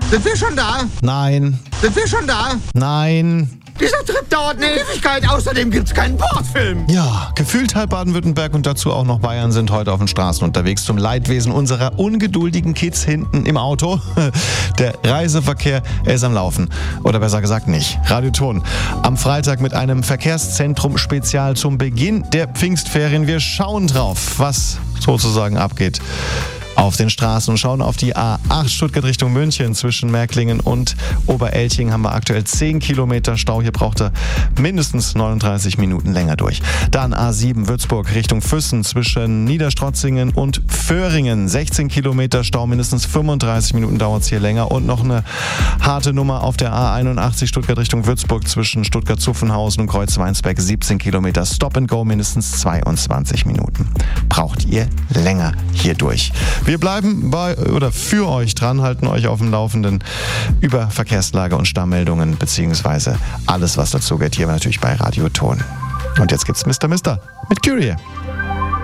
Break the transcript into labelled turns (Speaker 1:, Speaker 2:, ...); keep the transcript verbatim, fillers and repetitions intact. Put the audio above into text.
Speaker 1: Sind wir schon da?
Speaker 2: Nein.
Speaker 1: Sind wir schon da?
Speaker 2: Nein.
Speaker 1: Dieser Trip dauert eine Ewigkeit. Außerdem gibt's keinen Bordfilm.
Speaker 2: Ja, gefühlt halb Baden-Württemberg und dazu auch noch Bayern sind heute auf den Straßen unterwegs zum Leidwesen unserer ungeduldigen Kids hinten im Auto. Der Reiseverkehr, er ist am Laufen. Oder besser gesagt nicht. Radio Ton. Am Freitag mit einem Verkehrszentrum-Spezial zum Beginn der Pfingstferien. Wir schauen drauf, was sozusagen abgeht auf den Straßen und schauen auf die A acht Stuttgart Richtung München. Zwischen Märklingen und Oberelching haben wir aktuell zehn Kilometer Stau. Hier braucht er mindestens neununddreißig Minuten länger durch. Dann A sieben Würzburg Richtung Füssen zwischen Niederstrotzingen und Föhringen. sechzehn Kilometer Stau, mindestens fünfunddreißig Minuten dauert es hier länger. Und noch eine harte Nummer auf der A einundachtzig Stuttgart Richtung Würzburg zwischen Stuttgart-Zuffenhausen und Kreuzweinsberg. siebzehn Kilometer Stop and Go, mindestens zweiundzwanzig Minuten. Braucht ihr länger hier durch. Wir bleiben bei oder für euch dran, halten euch auf dem Laufenden über Verkehrslage und Starrmeldungen beziehungsweise alles, was dazu geht, hier natürlich bei Radio Ton. Und jetzt gibt's Mister Mister mit Kyrie.